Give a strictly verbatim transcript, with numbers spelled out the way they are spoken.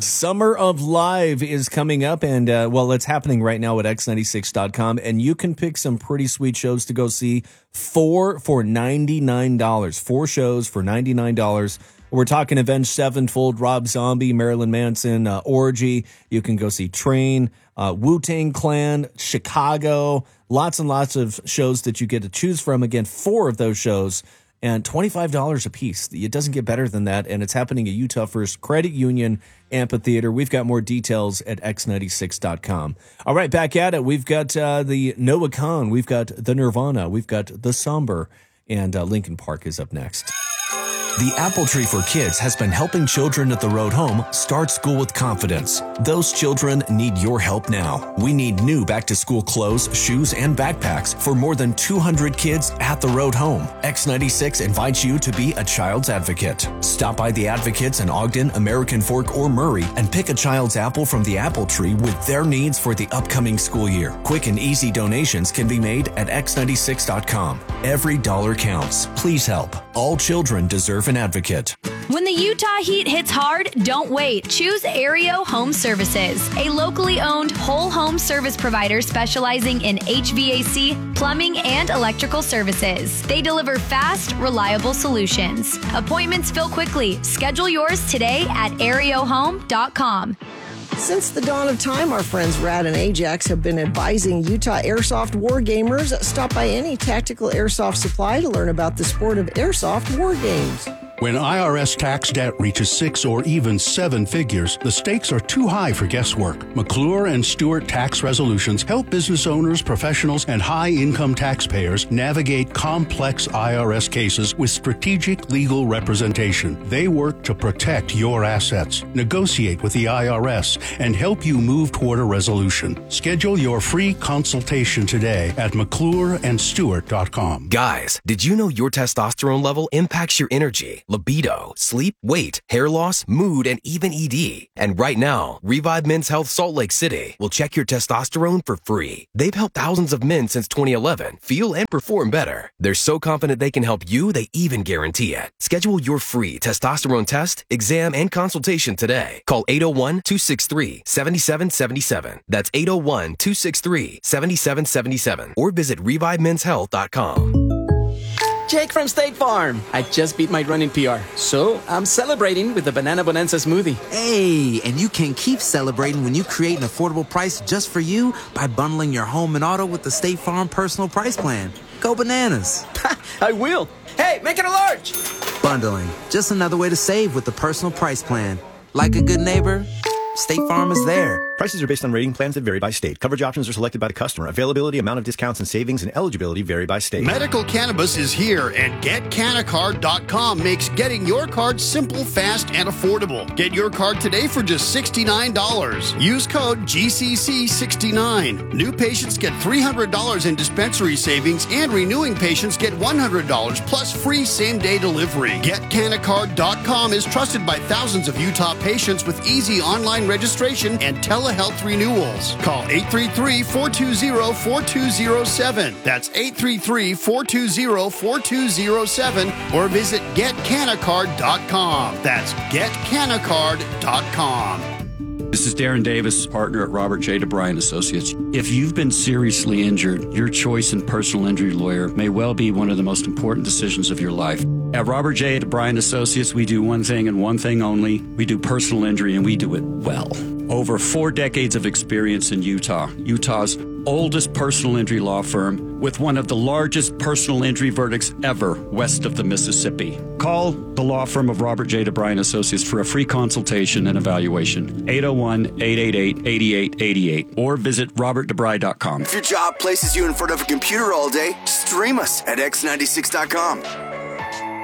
Summer of Live is coming up, and, uh, well, it's happening right now at X ninety-six dot com, and you can pick some pretty sweet shows to go see. Four for ninety-nine dollars. Four shows for ninety-nine dollars. We're talking Avenged Sevenfold, Rob Zombie, Marilyn Manson, uh, Orgy. You can go see Train, uh, Wu-Tang Clan, Chicago. Lots and lots of shows that you get to choose from. Again, four of those shows. And twenty-five dollars a piece. It doesn't get better than that. And it's happening at Utah First Credit Union Amphitheater. We've got more details at X ninety-six dot com. All right, back at it. We've got uh, the Noah Kahan. We've got the Nirvana. We've got the Somber. And uh, Linkin Park is up next. The Apple Tree for Kids has been helping children at the road home start school with confidence. Those children need your help now. We need new back-to-school clothes, shoes, and backpacks for more than two hundred kids at the road home. X ninety-six invites you to be a child's advocate. Stop by the Advocates in Ogden, American Fork, or Murray and pick a child's apple from the Apple Tree with their needs for the upcoming school year. Quick and easy donations can be made at X ninety-six dot com. Every dollar counts. Please help. All children deserve an advocate. When the Utah heat hits hard, don't wait. Choose Aereo Home Services, a locally owned whole home service provider specializing in H V A C, plumbing, and electrical services. They deliver fast, reliable solutions. Appointments fill quickly. Schedule yours today at aereo home dot com. Since the dawn of time, our friends Rad and Ajax have been advising Utah Airsoft war gamers. Stop by any tactical airsoft supply to learn about the sport of airsoft war games. When I R S tax debt reaches six or even seven figures, the stakes are too high for guesswork. McClure and Stewart Tax Resolutions help business owners, professionals, and high-income taxpayers navigate complex I R S cases with strategic legal representation. They work to protect your assets, negotiate with the I R S, and help you move toward a resolution. Schedule your free consultation today at McClure and Stewart dot com. Guys, did you know your testosterone level impacts your energy, libido, sleep, weight, hair loss, mood, and even E D? And right now, Revive Men's Health Salt Lake City will check your testosterone for free. They've helped thousands of men since twenty eleven feel and perform better. They're so confident they can help you, they even guarantee it. Schedule your free testosterone test, exam, and consultation today. Call eight oh one, two six three, seven seven seven seven. That's eight oh one, two six three, seven seven seven seven. Or visit revive mens health dot com. Jake from State Farm. I just beat my running P R, so I'm celebrating with the Banana Bonanza smoothie. Hey, and you can keep celebrating when you create an affordable price just for you by bundling your home and auto with the State Farm Personal Price Plan. Go bananas. I will. Hey, make it a large. Bundling, just another way to save with the Personal Price Plan. Like a good neighbor, State Farm is there. Prices are based on rating plans that vary by state. Coverage options are selected by the customer. Availability, amount of discounts and savings, and eligibility vary by state. Medical cannabis is here, and get canacard dot com makes getting your card simple, fast, and affordable. Get your card today for just sixty-nine dollars. Use code G C C sixty-nine. New patients get three hundred dollars in dispensary savings, and renewing patients get one hundred dollars plus free same-day delivery. get canacard dot com is trusted by thousands of Utah patients with easy online registration and telehealth renewals. Call eight three three, four two zero, four two zero seven. That's eight three three, four two zero, four two zero seven or visit get canacard dot com. That's get canacard dot com. This is Darren Davis, partner at Robert J. DeBryan Associates. If you've been seriously injured, your choice in personal injury lawyer may well be one of the most important decisions of your life. At Robert J. DeBryan Associates, we do one thing and one thing only. We do personal injury, and we do it well. Over four decades of experience in Utah, Utah's oldest personal injury law firm with one of the largest personal injury verdicts ever west of the Mississippi. Call the law firm of Robert J. DeBryan Associates for a free consultation and evaluation. eight oh one, eight eight eight, eight eight eight eight or visit robert debry dot com. If your job places you in front of a computer all day, stream us at X ninety-six dot com.